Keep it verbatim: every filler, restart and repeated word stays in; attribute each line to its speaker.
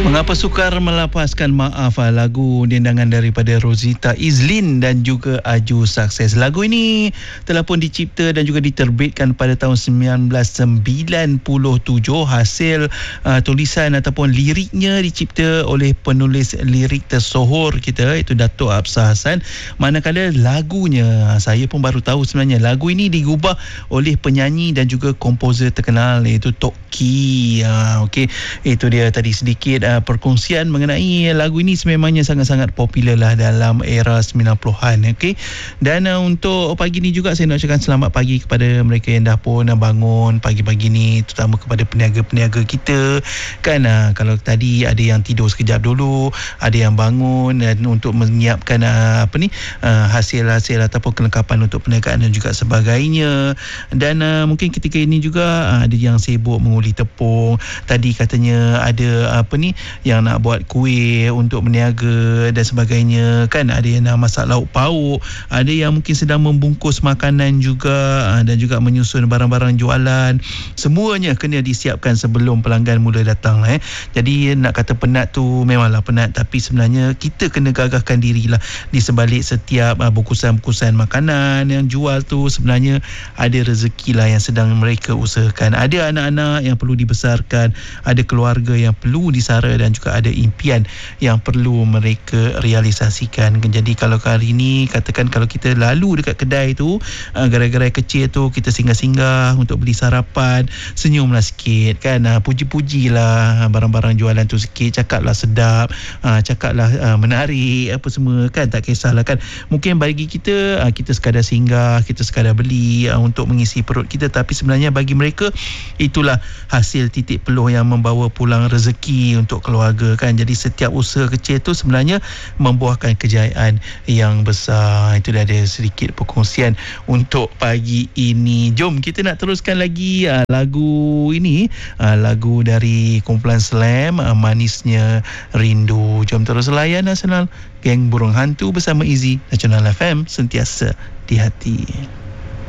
Speaker 1: Mengapa Sukar Melepaskan Maaf, lagu dendangan daripada Rosita Izlin dan juga Aju Sukses. Lagu ini telah pun dicipta dan juga diterbitkan pada tahun sembilan belas sembilan puluh tujuh. Hasil uh, tulisan ataupun liriknya dicipta oleh penulis lirik tersohor kita, iaitu Dato' Absar Hassan. Manakala lagunya, saya pun baru tahu sebenarnya lagu ini digubah oleh penyanyi dan juga komposer terkenal, iaitu Tok Ki. Uh, Okey, itu dia tadi sedikit uh, perkongsian mengenai lagu ini. Sememangnya sangat-sangat popular lah dalam era sembilan puluhan. Okey, dan uh, untuk pagi ni juga saya nak ucapkan selamat pagi kepada mereka yang dah pun bangun pagi-pagi ni, terutama kepada peniaga-peniaga kita kan. Uh, kalau tadi ada yang tidur sekejap dulu, ada yang bangun dan untuk menyiapkan uh, apa ni uh, hasil-hasil ataupun kelengkapan untuk perniagaan dan juga sebagainya. Dan uh, mungkin ketika ini juga uh, ada yang sibuk menguli tepung. Tadi katanya ada apa ni yang nak buat kuih untuk berniaga dan sebagainya kan. Ada yang nak masak lauk pauk, ada yang mungkin sedang membungkus makanan juga, dan juga menyusun barang-barang jualan. Semuanya kena disiapkan sebelum pelanggan mula datang eh. Jadi nak kata penat tu memanglah penat, tapi sebenarnya kita kena gagahkan dirilah di sebalik setiap uh, bungkusan-bungkusan makanan yang jual tu. Sebenarnya ada rezeki lah yang sedang mereka usahakan. Ada anak-anak yang perlu dibesarkan, ada keluarga yang perlu disara, dan juga ada impian yang perlu mereka realisasikan. Jadi kalau hari ini katakan kalau kita lalu dekat kedai tu, uh, gerai-gerai kecil tu, kita singgah-singgah untuk beli sarapan, senyumlah sikit kan, uh, puji-pujilah barang-barang jualan tu sikit, cakaplah sedap, uh, cakaplah uh, menarik apa semua kan. Tak kisahlah kan, mungkin bagi kita uh, kita sekadar singgah, kita sekadar beli uh, untuk mengisi perut kita, tapi sebenarnya bagi mereka itulah hasil titik peluh yang membawa pulang rezeki untuk keluarga kan. Jadi setiap usaha kecil tu sebenarnya membuahkan kejayaan yang besar. Itu dah ada sedikit perkongsian untuk pagi ini. Jom kita nak teruskan lagi uh, lagu ini, uh, lagu dari kumpulan Slam, uh, Manisnya Rindu. Jom terus layan Nasional, Geng Burung Hantu bersama Izzy, Nasional F M, sentiasa di hati.